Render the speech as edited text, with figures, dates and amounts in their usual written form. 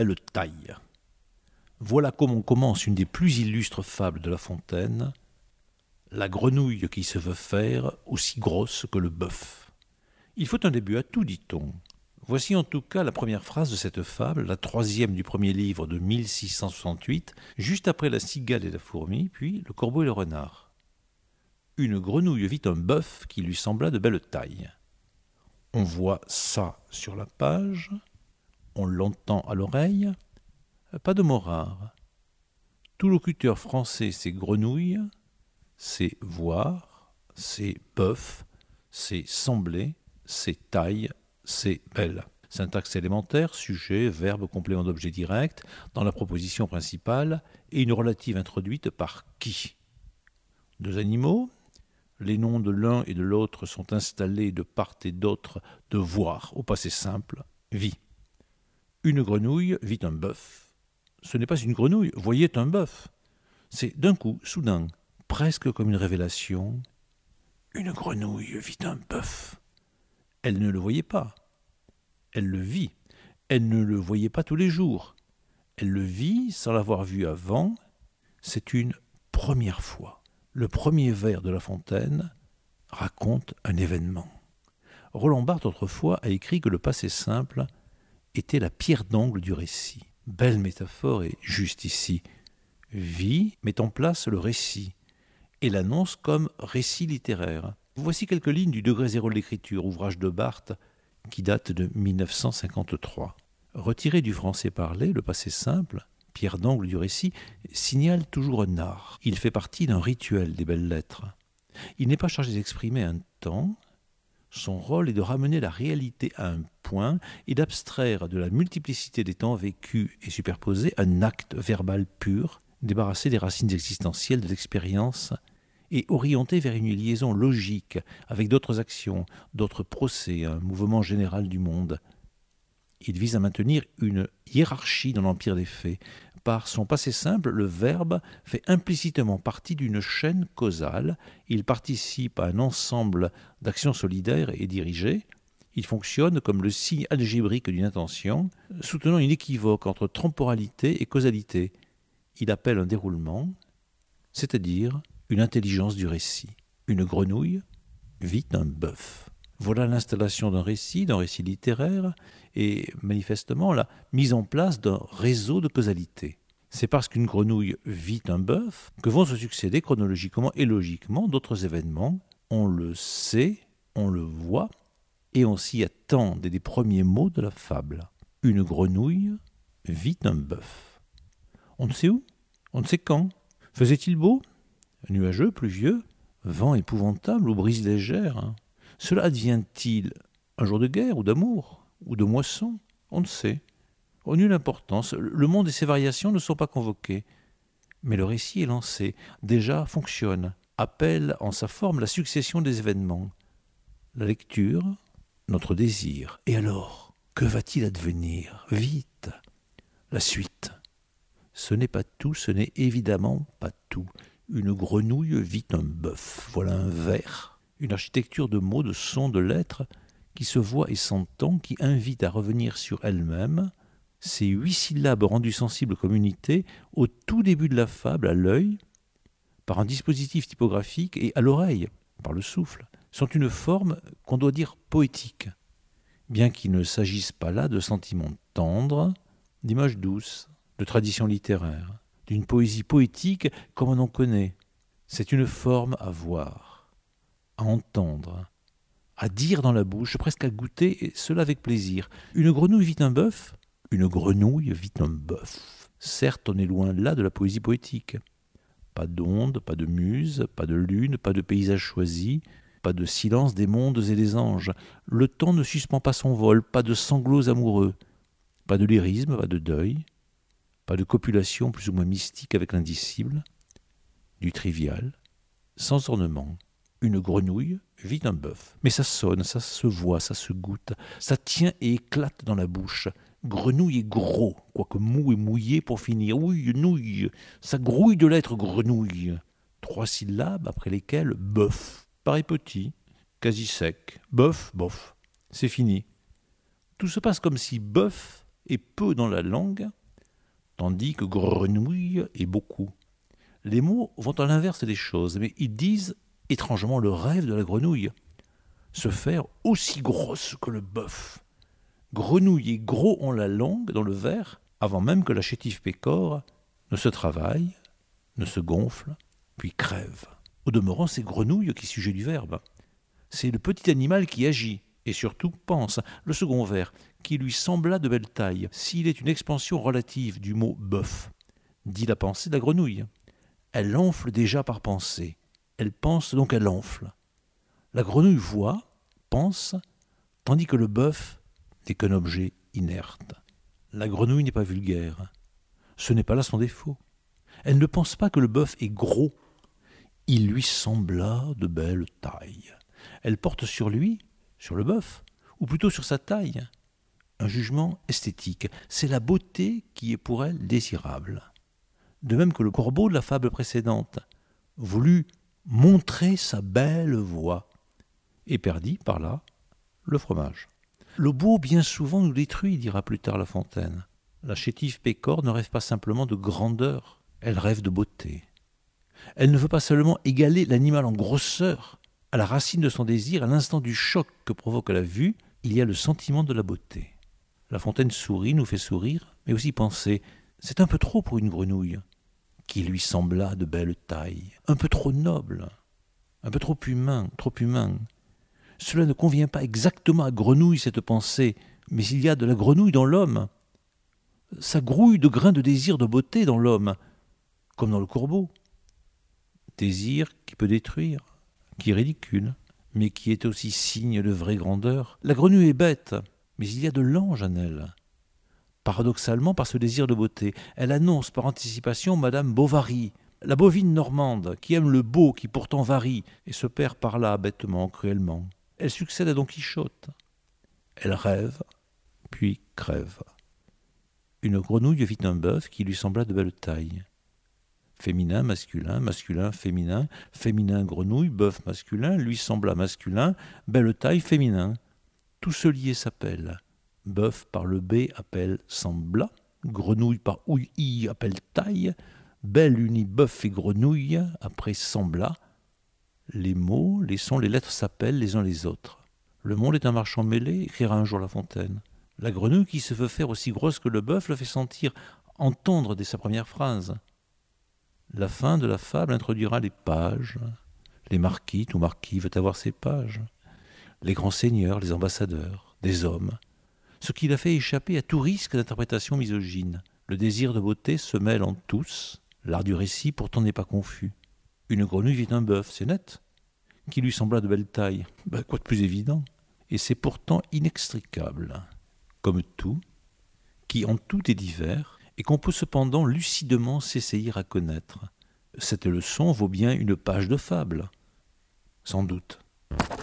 belle taille. Voilà comment commence une des plus illustres fables de La Fontaine, la grenouille qui se veut faire aussi grosse que le bœuf. Il faut un début à tout, dit-on. Voici en tout cas la première phrase de cette fable, la troisième du premier livre de 1668, juste après la cigale et la fourmi, puis le corbeau et le renard. Une grenouille vit un bœuf qui lui sembla de belle taille. On voit ça sur la page, on l'entend à l'oreille, pas de mot rare. Tout locuteur français sait grenouille, c'est voir, c'est bœuf, c'est sembler, c'est taille, c'est belle. Syntaxe élémentaire, sujet, verbe, complément d'objet direct, dans la proposition principale, et une relative introduite par qui. Deux animaux, les noms de l'un et de l'autre sont installés de part et d'autre de voir, au passé simple, vit. Une grenouille vit un bœuf. Ce n'est pas une grenouille, voyait un bœuf. C'est d'un coup, soudain, presque comme une révélation. Une grenouille vit un bœuf. Elle ne le voyait pas. Elle le vit. Elle ne le voyait pas tous les jours. Elle le vit sans l'avoir vu avant. C'est une première fois. Le premier vers de La Fontaine raconte un événement. Roland Barthes, autrefois, a écrit que le passé simple était la pierre d'angle du récit. Belle métaphore et juste ici. Vie met en place le récit et l'annonce comme récit littéraire. Voici quelques lignes du Degré zéro de l'écriture, ouvrage de Barthes qui date de 1953. Retiré du français parlé, le passé simple, pierre d'angle du récit, signale toujours un art. Il fait partie d'un rituel des belles lettres. Il n'est pas chargé d'exprimer un temps. Son rôle est de ramener la réalité à un point et d'abstraire de la multiplicité des temps vécus et superposés un acte verbal pur, débarrassé des racines existentielles de l'expérience et orienté vers une liaison logique avec d'autres actions, d'autres procès, un mouvement général du monde. Il vise à maintenir une hiérarchie dans l'empire des faits. Par son passé simple, le verbe fait implicitement partie d'une chaîne causale. Il participe à un ensemble d'actions solidaires et dirigées. Il fonctionne comme le signe algébrique d'une intention, soutenant une équivoque entre temporalité et causalité. Il appelle un déroulement, c'est-à-dire une intelligence du récit. Une grenouille vit un bœuf. Voilà l'installation d'un récit littéraire et manifestement la mise en place d'un réseau de causalité. C'est parce qu'une grenouille vit un bœuf que vont se succéder chronologiquement et logiquement d'autres événements. On le sait, on le voit et on s'y attend dès les premiers mots de la fable. Une grenouille vit un bœuf. On ne sait où, on ne sait quand. Faisait-il beau? Nuageux, pluvieux, vent épouvantable ou brise légère. Cela advient-il un jour de guerre ou d'amour ou de moisson? On ne sait. Au nulle importance, le monde et ses variations ne sont pas convoqués. Mais le récit est lancé, déjà fonctionne, appelle en sa forme la succession des événements. La lecture, notre désir. Et alors, que va-t-il advenir? Vite! La suite. Ce n'est pas tout, ce n'est évidemment pas tout. Une grenouille vit un bœuf. Voilà un vers, une architecture de mots, de sons, de lettres qui se voit et s'entend, qui invite à revenir sur elle-même. Ces 8 syllabes rendues sensibles comme unité, au tout début de la fable, à l'œil, par un dispositif typographique et à l'oreille, par le souffle, sont une forme qu'on doit dire poétique, bien qu'il ne s'agisse pas là de sentiments tendres, d'images douces, de tradition littéraire, d'une poésie poétique comme on en connaît. C'est une forme à voir, à entendre, à dire dans la bouche, presque à goûter, et cela avec plaisir. Une grenouille vit un bœuf? Une grenouille vit un bœuf. Certes, on est loin là de la poésie poétique. Pas d'onde, pas de muse, pas de lune, pas de paysage choisi, pas de silence des mondes et des anges. Le temps ne suspend pas son vol, pas de sanglots amoureux, pas de lyrisme, pas de deuil, pas de copulation plus ou moins mystique avec l'indicible, du trivial, sans ornement. Une grenouille vit un bœuf. Mais ça sonne, ça se voit, ça se goûte, ça tient et éclate dans la bouche. Grenouille est gros, quoique mou et mouillé pour finir. Ouille, nouille, ça grouille de l'être grenouille. 3 syllabes après lesquelles bœuf. Pareil petit, quasi sec. Bœuf, bof. C'est fini. Tout se passe comme si bœuf et peu dans la langue, tandis que grenouille est beaucoup. Les mots vont à l'inverse des choses, mais ils disent étrangement le rêve de la grenouille. Se faire aussi grosse que le bœuf. Grenouille est gros en la langue, dans le vers, avant même que la chétive pécore ne se travaille, ne se gonfle, puis crève. Au demeurant, c'est grenouille qui est sujet du verbe. C'est le petit animal qui agit, et surtout pense, le second vers, qui lui sembla de belle taille, s'il est une expansion relative du mot bœuf, dit la pensée de la grenouille. Elle enfle déjà par pensée. Elle pense donc elle enfle. La grenouille voit, pense, tandis que le bœuf n'est qu'un objet inerte. La grenouille n'est pas vulgaire. Ce n'est pas là son défaut. Elle ne pense pas que le bœuf est gros. Il lui sembla de belle taille. Elle porte sur lui, sur le bœuf, ou plutôt sur sa taille, un jugement esthétique. C'est la beauté qui est pour elle désirable. De même que le corbeau de la fable précédente voulut montrer sa belle voix et perdit par là le fromage. Le beau bien souvent nous détruit, dira plus tard La Fontaine. La chétive pécore ne rêve pas simplement de grandeur, elle rêve de beauté. Elle ne veut pas seulement égaler l'animal en grosseur. À la racine de son désir, à l'instant du choc que provoque la vue, il y a le sentiment de la beauté. La Fontaine sourit, nous fait sourire, mais aussi penser, c'est un peu trop pour une grenouille, qui lui sembla de belle taille, un peu trop noble, un peu trop humain, trop humain. Cela ne convient pas exactement à grenouille, cette pensée, mais il y a de la grenouille dans l'homme. Ça grouille de grains de désir de beauté dans l'homme, comme dans le corbeau. Désir qui peut détruire, qui est ridicule, mais qui est aussi signe de vraie grandeur. La grenouille est bête, mais il y a de l'ange en elle. Paradoxalement, par ce désir de beauté, elle annonce par anticipation Madame Bovary, la bovine normande, qui aime le beau, qui pourtant varie, et se perd par là bêtement, cruellement. Elle succède à Don Quichotte. Elle rêve, puis crève. Une grenouille vit un bœuf qui lui sembla de belle taille. Féminin, masculin, masculin, féminin, féminin, grenouille, bœuf masculin, lui sembla masculin, belle taille, féminin. Tout ce lié s'appelle. Bœuf par le B appelle sembla, grenouille par ouï appelle taille, belle unie bœuf et grenouille après sembla. Les mots, les sons, les lettres s'appellent les uns les autres. Le monde est un marchand mêlé, écrira un jour La Fontaine. La grenouille qui se veut faire aussi grosse que le bœuf le fait sentir, entendre dès sa première phrase. La fin de la fable introduira les pages. Les marquis, tout marquis veut avoir ses pages. Les grands seigneurs, les ambassadeurs, des hommes. Ce qui l'a fait échapper à tout risque d'interprétation misogyne. Le désir de beauté se mêle en tous. L'art du récit pourtant n'est pas confus. Une grenouille vit un bœuf, c'est net. Qui lui sembla de belle taille. Quoi de plus évident. Et c'est pourtant inextricable. Comme tout, qui en tout est divers, et qu'on peut cependant lucidement s'essayer à connaître. Cette leçon vaut bien une page de fable. Sans doute.